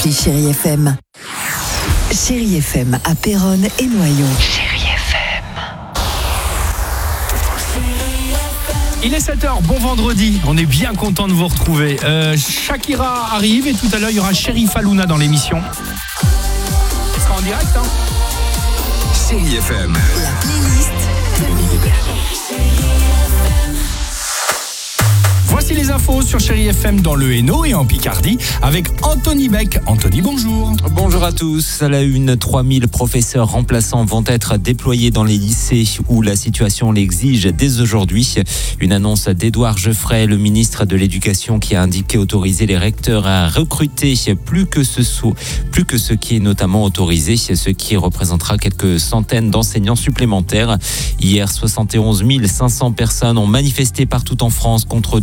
l'appli Chérie FM. Chérie FM à Péronne et Noyon. Chérie FM. Il est 7h, bon vendredi, on est bien content de vous retrouver. Shakira arrive et tout à l'heure il y aura Chérie Fallouna dans l'émission. Ce sera en direct, hein. Chérie FM. La playlist de Voici les infos sur Chérie FM dans le Hainaut et en Picardie avec Anthony Beck. Anthony, bonjour. Bonjour à tous. À la une, 3000 professeurs remplaçants vont être déployés dans les lycées où la situation l'exige dès aujourd'hui. Une annonce d'Édouard Geoffrey, le ministre de l'Éducation, qui a indiqué autoriser les recteurs à recruter plus que ce qui est notamment autorisé, ce qui représentera quelques centaines d'enseignants supplémentaires. Hier, 71 500 personnes ont manifesté partout en France contre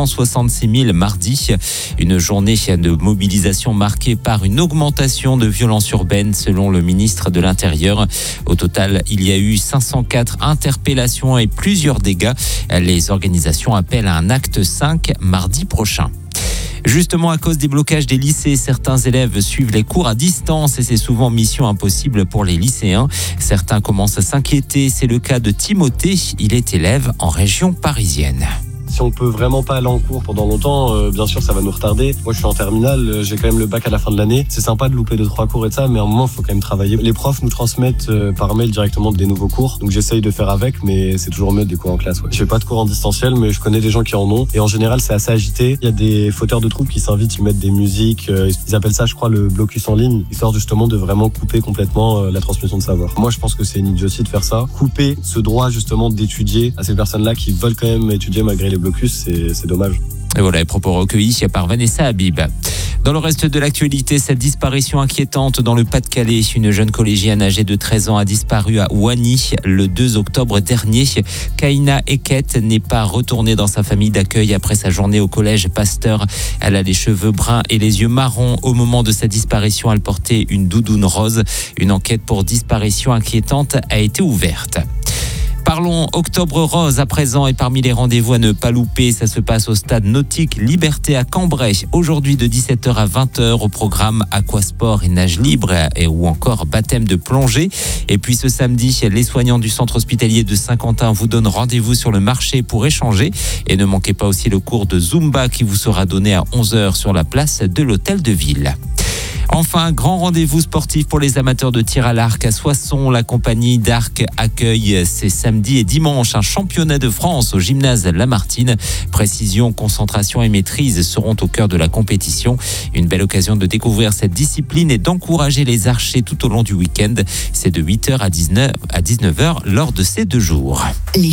266 000 mardi. Une journée de mobilisation marquée par une augmentation de violences urbaines selon le ministre de l'Intérieur. Au total, il y a eu 504 interpellations et plusieurs dégâts. Les organisations appellent à un acte 5 mardi prochain. Justement, à cause des blocages des lycées, certains élèves suivent les cours à distance et c'est souvent mission impossible pour les lycéens. Certains commencent à s'inquiéter. C'est le cas de Timothée. Il est élève en région parisienne. Si on peut vraiment pas aller en cours pendant longtemps, bien sûr ça va nous retarder. Moi je suis en terminale, j'ai quand même le bac à la fin de l'année. C'est sympa de louper 2-3 cours et ça, mais à un moment il faut quand même travailler. Les profs nous transmettent par mail directement des nouveaux cours, donc j'essaye de faire avec, mais c'est toujours mieux des cours en classe. Ouais. Je fais pas de cours en distanciel, mais je connais des gens qui en ont, et en général c'est assez agité. Il y a des fauteurs de troubles qui s'invitent, ils mettent des musiques, ils appellent ça je crois le blocus en ligne, histoire justement de vraiment couper complètement la transmission de savoir. Moi je pense que c'est une idiotie de faire ça. Couper ce droit justement d'étudier à ces personnes-là qui veulent quand même étudier malgré les blocus, c'est dommage. Et voilà les propos recueillis par Vanessa Habib. Dans le reste de l'actualité, cette disparition inquiétante dans le Pas-de-Calais. Une jeune collégienne âgée de 13 ans a disparu à Ouani le 2 octobre dernier. Kaina Eket n'est pas retournée dans sa famille d'accueil après sa journée au collège Pasteur. Elle a les cheveux bruns et les yeux marrons. Au moment de sa disparition, elle portait une doudoune rose. Une enquête pour disparition inquiétante a été ouverte. Parlons Octobre Rose à présent et parmi les rendez-vous à ne pas louper, ça se passe au stade nautique Liberté à Cambrai. Aujourd'hui de 17h à 20h au programme aquasport et nage libre ou encore baptême de plongée. Et puis ce samedi, les soignants du centre hospitalier de Saint-Quentin vous donnent rendez-vous sur le marché pour échanger. Et ne manquez pas aussi le cours de Zumba qui vous sera donné à 11h sur la place de l'Hôtel de Ville. Enfin, grand rendez-vous sportif pour les amateurs de tir à l'arc à Soissons. La compagnie d'arc accueille ces samedi et dimanche un championnat de France au gymnase Lamartine. Précision, concentration et maîtrise seront au cœur de la compétition. Une belle occasion de découvrir cette discipline et d'encourager les archers tout au long du week-end. C'est de 8h à 19h lors de ces 2 jours.